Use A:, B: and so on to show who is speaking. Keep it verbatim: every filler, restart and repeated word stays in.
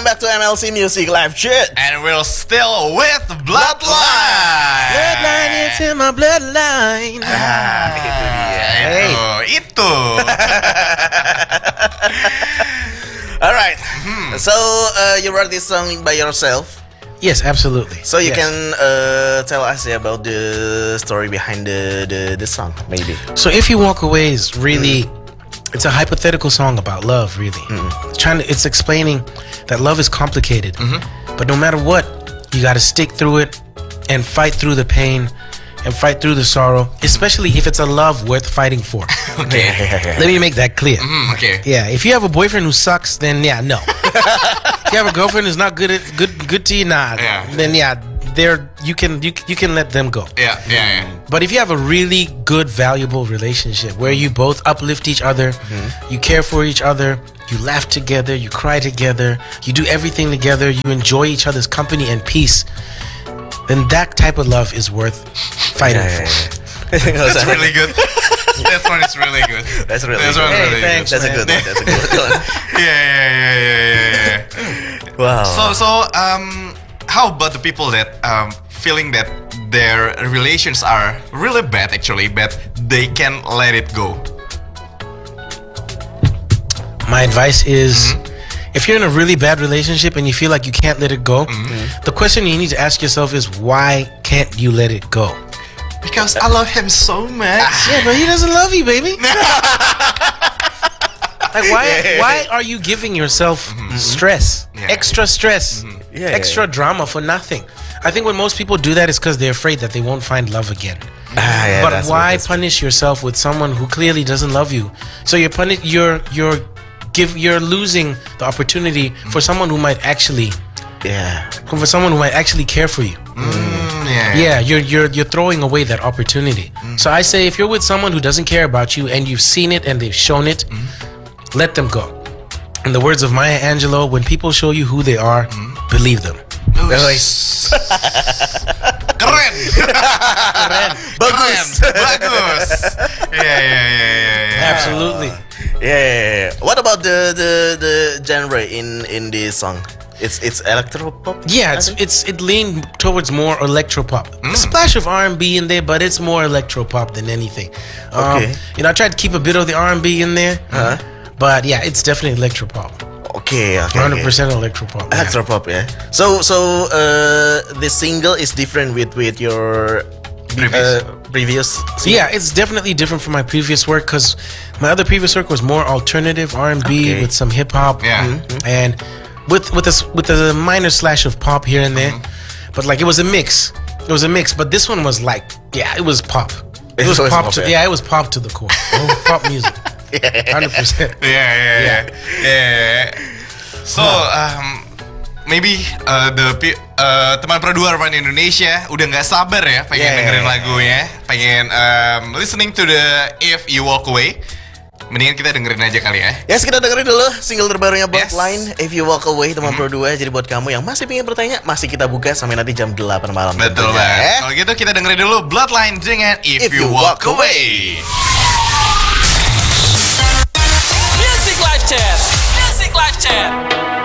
A: back to M L C Music Live Chat.
B: And we're still with Bloodline.
C: Bloodline, it's in my bloodline.
B: Ah, itu dia.
C: Hey.
B: Itu, itu.
A: Alright,
B: Hmm.
A: so uh, you wrote this song by yourself.
C: Yes, absolutely.
A: So you
C: Yes.
A: can uh, tell us about the story behind the, the, the song, maybe.
C: So if you walk away is really, it's a hypothetical song about love. Really, it's trying to, it's explaining that love is complicated, but no matter what, you got to stick through it and fight through the pain and fight through the sorrow, especially if it's a love worth fighting for.
B: Okay.
C: Let me make that clear.
B: Hmm, okay.
C: Yeah, if you have a boyfriend who sucks, then yeah, no. If you have a girlfriend who's not good at good good to you, nah.
B: Yeah.
C: Then yeah, they're you can you you can let them go.
B: Yeah, yeah, yeah.
C: But if you have a really good, valuable relationship where you both uplift each other, you care for each other, you laugh together, you cry together, you do everything together, you enjoy each other's company and peace, then that type of love is worth fighting for.
B: That's really good. That one is really good.
A: That's really
B: That's
A: good.
B: one
C: Hey,
B: really
C: thanks.
B: good.
A: That's a good one. That's a good one.
B: Yeah, yeah, yeah, yeah, yeah, yeah.
A: Wow.
B: So, so, um, how about the people that um feeling that their relations are really bad, actually, but they can let it go?
C: My advice is, if you're in a really bad relationship and you feel like you can't let it go, the question you need to ask yourself is, why can't you let it go?
B: Because I love him so much.
C: Yeah, but he doesn't love you, baby. Like, why? Why are you giving yourself stress,
B: Yeah.
C: extra stress,
A: Yeah,
C: extra
A: yeah,
C: drama for nothing? I think when most people do that is because they're afraid that they won't find love again.
A: Ah, yeah,
C: But
A: that's
C: why
A: right, that's
C: punish yourself with someone who clearly doesn't love you? So you're puni- you're you're give you're losing the opportunity for someone who might actually
A: Yeah.
C: for someone who might actually care for you.
B: Mm, yeah.
C: Yeah, you're you're you're throwing away that opportunity. So I say, if you're with someone who doesn't care about you and you've seen it and they've shown it, let them go. In the words of Maya Angelou, when people show you who they are, believe them.
B: Ush. Keren. Keren.
A: Bagus.
B: Bagus. Yeah, yeah, yeah, yeah, yeah.
C: Absolutely.
A: Yeah. What about the the the genre in in this song? It's it's electro pop.
C: Yeah, it's it's it leaned towards more electropop. A splash of R and B in there, but it's more electropop than anything. Um,
A: Okay.
C: You know, I tried to keep a bit of the R and B in there,
A: Uh-huh.
C: but yeah, it's definitely electropop.
A: Okay. Okay.
C: one hundred
A: okay.
C: percent electropop. yeah.
A: Electro pop, yeah. So so uh, the single is different with with your
B: Previous.
A: uh, previous. Single?
C: Yeah, it's definitely different from my previous work because my other previous work was more alternative R and B
A: Okay.
C: with some hip hop,
B: Yeah.
C: and with with a s- with a minor slash of pop here and there, but like it was a mix. It was a mix, but this one was like, yeah, it was pop. It
A: It
C: was
A: was
C: pop.
A: pop,
C: to,
A: yeah.
C: yeah, it was pop to the core. It was pop music, hundred percent.
B: Yeah, yeah, yeah, yeah, yeah. So, um, maybe uh, the pi- uh, teman produser di Indonesia udah nggak sabar ya, pengen
A: Yeah,
B: dengerin
A: yeah,
B: lagunya, pengen um, listening to the If You Walk Away. Mendingan kita dengerin aja kali ya.
A: Yes, kita dengerin dulu single terbarunya
B: Yes.
A: Bloodline, If You Walk Away, teman Pro dua. Jadi buat kamu yang masih pengen bertanya, masih kita buka sampai nanti jam delapan malam.
B: Betul
A: tentunya,
B: banget.
A: ya.
B: Kalau gitu kita dengerin dulu Bloodline dengan If,
A: If You
B: You
A: Walk
B: Walk Away.
D: Music Live Chat. Music Live Chat.